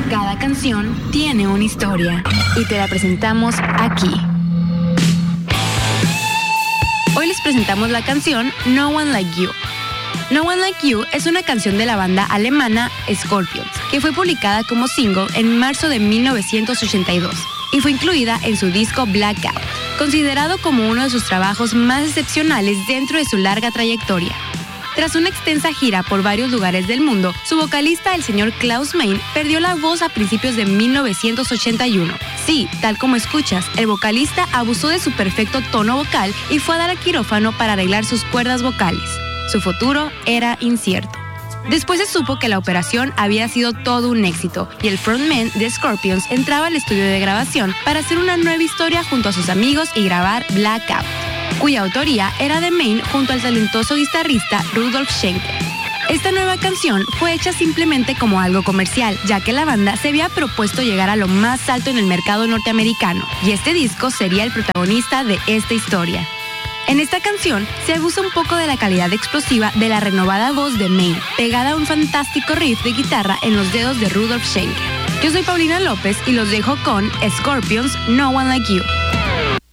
Cada canción tiene una historia y te la presentamos aquí. Hoy les presentamos la canción No One Like You. No One Like You es una canción de la banda alemana Scorpions, que fue publicada como single en marzo de 1982 y fue incluida en su disco Blackout, considerado como uno de sus trabajos más excepcionales dentro de su larga trayectoria. Tras una extensa gira por varios lugares del mundo, su vocalista, el señor Klaus Meine, perdió la voz a principios de 1981. Sí, tal como escuchas, el vocalista abusó de su perfecto tono vocal y fue a dar al quirófano para arreglar sus cuerdas vocales. Su futuro era incierto. Después se supo que la operación había sido todo un éxito y el frontman de Scorpions entraba al estudio de grabación para hacer una nueva historia junto a sus amigos y grabar Blackout, cuya autoría era de Meine junto al talentoso guitarrista Rudolf Schenker. Esta nueva canción fue hecha simplemente como algo comercial, ya que la banda se había propuesto llegar a lo más alto en el mercado norteamericano, y este disco sería el protagonista de esta historia. En esta canción se abusa un poco de la calidad explosiva de la renovada voz de Meine, pegada a un fantástico riff de guitarra en los dedos de Rudolf Schenker. Yo soy Paulina López y los dejo con Scorpions No One Like You.